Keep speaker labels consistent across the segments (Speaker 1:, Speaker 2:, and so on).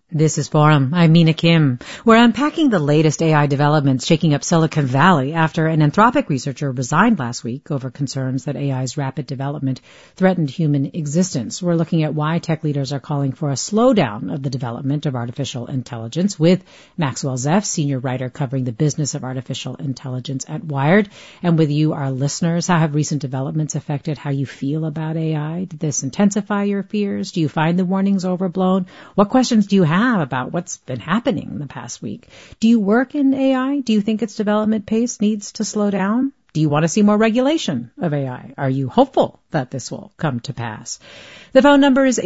Speaker 1: This is Forum. I'm Mina Kim. We're unpacking the latest AI developments shaking up Silicon Valley after an Anthropic researcher resigned last week over concerns that AI's rapid development threatened human existence. We're looking at why tech leaders are calling for a slowdown of the development of artificial intelligence with Maxwell Zeff, senior writer covering the business of artificial intelligence at Wired. And with you, our listeners, how have recent developments affected how you feel about AI? Did this intensify your fears? Do you find the warnings overblown? What questions do you have about what's been happening in the past week? Do you work in AI? Do you think its development pace needs to slow down? Do you want to see more regulation of AI? Are you hopeful that this will come to pass? The phone number is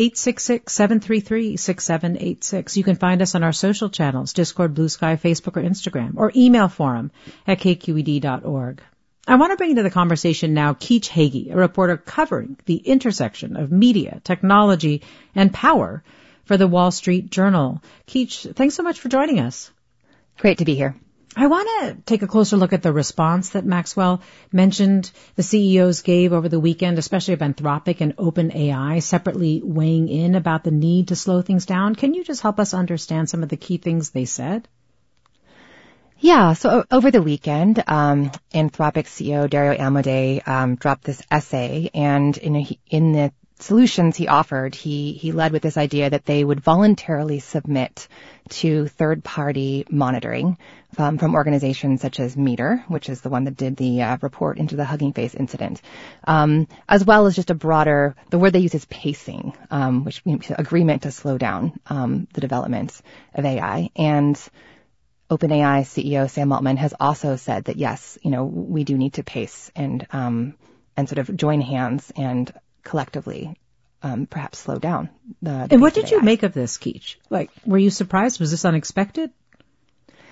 Speaker 1: 866-733-6786. You can find us on our social channels, Discord, Blue Sky, Facebook, or Instagram, or email forum@kqed.org. I want to bring into the conversation now Keech Hagey, a reporter covering the intersection of media, technology, and power for the Wall Street Journal. Keech, thanks so much for joining us.
Speaker 2: Great to be here.
Speaker 1: I want to take a closer look at the response that Maxwell mentioned the CEOs gave over the weekend, especially of Anthropic and OpenAI, separately weighing in about the need to slow things down. Can you just help us understand some of the key things they said?
Speaker 2: Yeah, so over the weekend, Anthropic CEO Dario Amodei dropped this essay, and in the solutions he offered, he led with this idea that they would voluntarily submit to third-party monitoring from organizations such as Meter, which is the one that did the report into the Hugging Face incident, as well as just a broader, the word they use is pacing, which means agreement to slow down the development of AI. And OpenAI CEO Sam Altman has also said that, yes, we do need to pace and sort of join hands and collectively perhaps slow down the
Speaker 1: And what did you make of this, Keech? Were you surprised? Was this unexpected?